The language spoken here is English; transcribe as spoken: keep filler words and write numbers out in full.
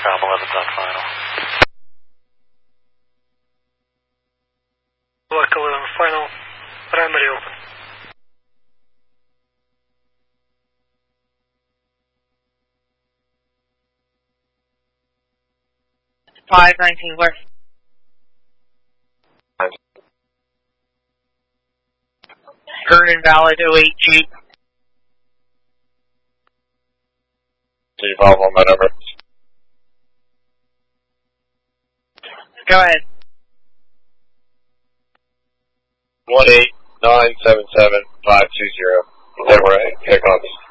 Tom eleven's on final. Black eleven final, primary open. five nineteen west. Current invalid oh eight Jeep. Can you follow on my number? Go ahead. One eight nine seven seven five two zero. Is that right? Kickoffs.